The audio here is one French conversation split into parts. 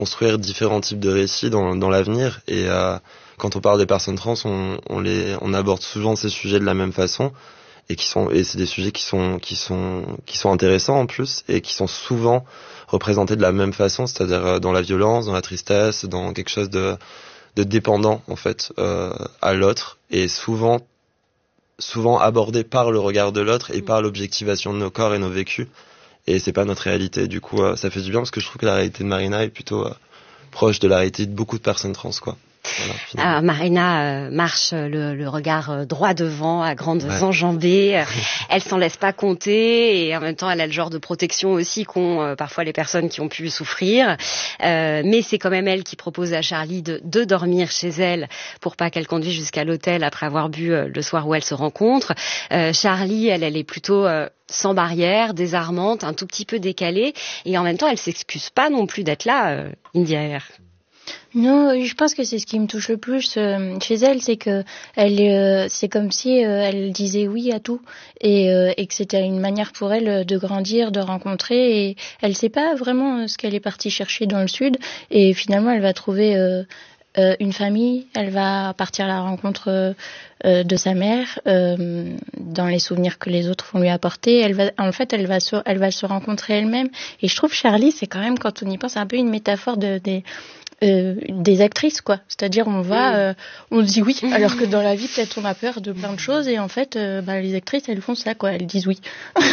construire différents types de récits dans l'avenir. Et quand on parle des personnes trans, on aborde souvent ces sujets de la même façon, et c'est des sujets qui sont intéressants en plus, et qui sont souvent représentés de la même façon, c'est-à-dire dans la violence, dans la tristesse, dans quelque chose de dépendant en fait à l'autre, et souvent abordé par le regard de l'autre et par l'objectivation de nos corps et nos vécus, et c'est pas notre réalité. Du coup ça fait du bien, parce que je trouve que la réalité de Marina est plutôt proche de la réalité de beaucoup de personnes trans, quoi. Voilà, Marina marche le regard droit devant, à grandes enjambées. Elle s'en laisse pas compter, et en même temps elle a le genre de protection aussi qu'ont parfois les personnes qui ont pu souffrir. Mais c'est quand même elle qui propose à Charlie de dormir chez elle pour pas qu'elle conduise jusqu'à l'hôtel après avoir bu le soir où elles se rencontrent. Charlie, elle est plutôt sans barrière, désarmante, un tout petit peu décalée, et en même temps elle s'excuse pas non plus d'être là, India Air. Non, je pense que c'est ce qui me touche le plus chez elle, c'est que c'est comme si elle disait oui à tout, et que c'était une manière pour elle de grandir, de rencontrer, et elle sait pas vraiment ce qu'elle est partie chercher dans le sud, et finalement elle va trouver une famille, elle va partir à la rencontre de sa mère dans les souvenirs que les autres vont lui apporter. Elle va se rencontrer elle-même, et je trouve Charlie, c'est quand même, quand on y pense, un peu une métaphore des actrices, quoi. C'est-à-dire on dit oui, alors que dans la vie peut-être on a peur de plein de choses, et en fait les actrices elles font ça, quoi, elles disent oui.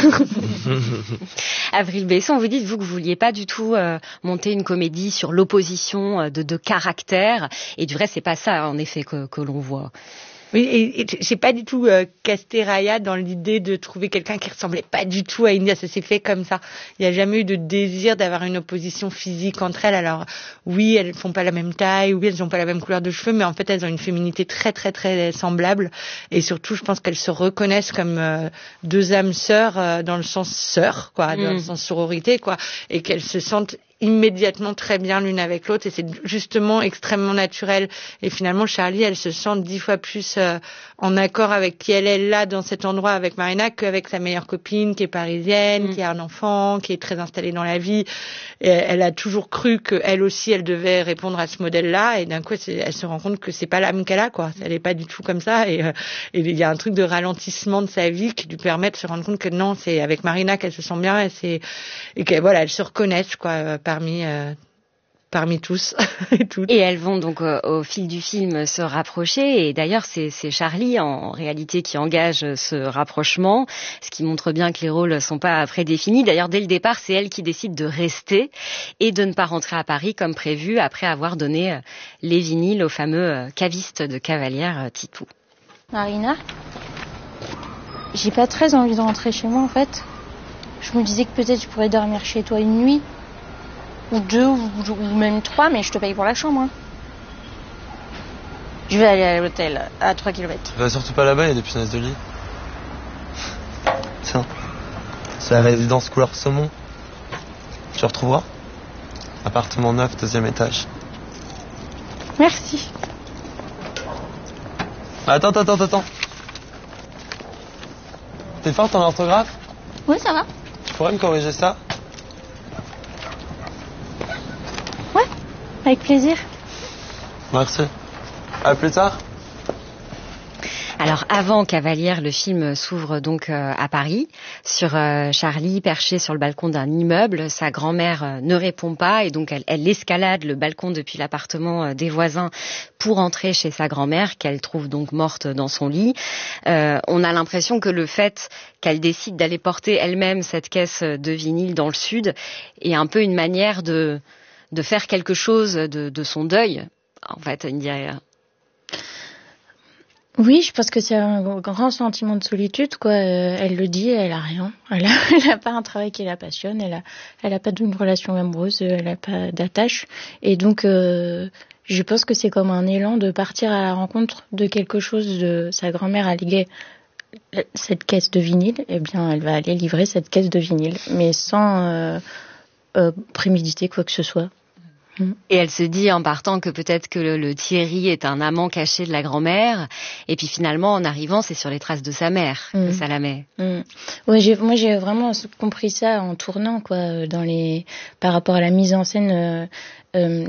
Avril Besson, vous dites vous que vous vouliez pas du tout monter une comédie sur l'opposition de caractères, et du vrai c'est pas ça en effet que l'on voit. Oui, et j'ai pas du tout casté Raya dans l'idée de trouver quelqu'un qui ressemblait pas du tout à India. Ça s'est fait comme ça. Il y a jamais eu de désir d'avoir une opposition physique entre elles. Alors oui, elles font pas la même taille, oui, elles ont pas la même couleur de cheveux, mais en fait elles ont une féminité très très très semblable. Et surtout, je pense qu'elles se reconnaissent comme deux âmes sœurs dans le sens sœur, quoi, dans le sens sororité, quoi, et qu'elles se sentent immédiatement très bien l'une avec l'autre, et c'est justement extrêmement naturel. Et finalement Charlie, elle se sent 10 fois plus en accord avec qui elle est là dans cet endroit avec Marina qu'avec sa meilleure copine qui est parisienne, qui a un enfant, qui est très installée dans la vie. Et elle a toujours cru que elle aussi elle devait répondre à ce modèle-là, et d'un coup elle se rend compte que c'est pas l'âme qu'elle a, quoi. Elle est pas du tout comme ça, et il y a un truc de ralentissement de sa vie qui lui permet de se rendre compte que non, c'est avec Marina qu'elle se sent bien, et que voilà, elles se reconnaissent, quoi, parmi tous et toutes. Et elles vont donc au fil du film se rapprocher, et d'ailleurs c'est Charlie en réalité qui engage ce rapprochement, ce qui montre bien que les rôles sont pas prédéfinis. D'ailleurs dès le départ c'est elle qui décide de rester et de ne pas rentrer à Paris comme prévu, après avoir donné les vinyles au fameux caviste de Cavalière, Titou. Marina, j'ai pas très envie de rentrer chez moi en fait. Je me disais que peut-être je pourrais dormir chez toi une nuit, ou 2, ou même 3, mais je te paye pour la chambre. Hein. Je vais aller à l'hôtel, à 3 km. Va surtout pas là-bas, il y a des punaises de lit. Tiens, c'est la résidence couleur saumon. Tu retrouveras. Appartement 9, 2e étage. Merci. Attends. T'es forte en orthographe? Oui, ça va. Tu pourrais me corriger ça? Ouais, avec plaisir. Merci. À plus tard. Alors avant Cavalière, le film s'ouvre donc à Paris, sur Charlie perché sur le balcon d'un immeuble. Sa grand-mère ne répond pas, et donc elle escalade le balcon depuis l'appartement des voisins pour entrer chez sa grand-mère, qu'elle trouve donc morte dans son lit. On a l'impression que le fait qu'elle décide d'aller porter elle-même cette caisse de vinyle dans le sud est un peu une manière de faire quelque chose de son deuil, en fait, India. Oui, je pense que c'est un grand sentiment de solitude, quoi. Elle le dit, elle a rien. Elle a pas un travail qui la passionne. Elle a pas d'une relation amoureuse. Elle a pas d'attache. Et donc, je pense que c'est comme un élan de partir à la rencontre de quelque chose. De sa grand-mère a légué cette caisse de vinyle. Eh bien, elle va aller livrer cette caisse de vinyle, mais sans préméditer quoi que ce soit. Et elle se dit en partant que peut-être que le Thierry est un amant caché de la grand-mère. Et puis finalement, en arrivant, c'est sur les traces de sa mère que ça la met. Ouais, moi j'ai vraiment compris ça en tournant, quoi, par rapport à la mise en scène.